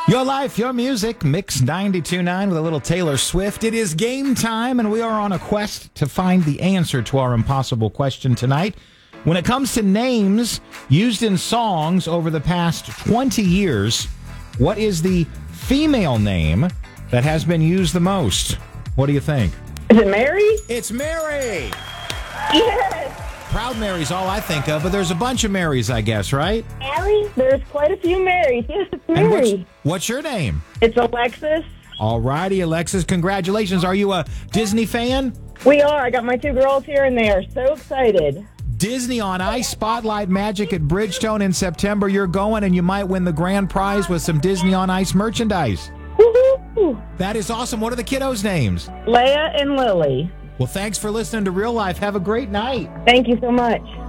Your life, your music, Mix 92.9 with a little Taylor Swift. It is game time, and we are on a quest to find the answer to our impossible question tonight. When it comes to names used in songs over the past 20 years, what is the female name that has been used the most? What do you think? Is it Mary? It's Mary! Yes. Proud Mary's all I think of, but there's a bunch of Marys, I guess, right? Mary? There's quite a few Marys. Yes, it's And Mary. what's your name? It's Alexis. All righty, Alexis, congratulations. Are you a Disney fan? We are. I got my two girls here, and they are so excited. Disney on Ice Spotlight Magic at Bridgestone in September. You're going, and you might win the grand prize with some Disney on Ice merchandise. Woohoo! That is awesome. What are the kiddos' names? Leia and Lily. Well, thanks for listening to Real Life. Have a great night. Thank you so much.